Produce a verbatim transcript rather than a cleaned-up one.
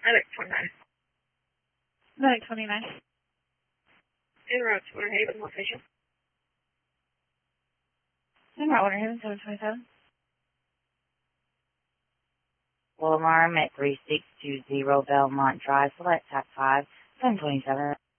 Medic twenty-nine. Medic twenty-nine. En route to Winter Haven, location. En route Winter Haven, seven twenty-seven. Full alarm at three six two zero Belmont Drive, select T A C five, seven twenty-seven.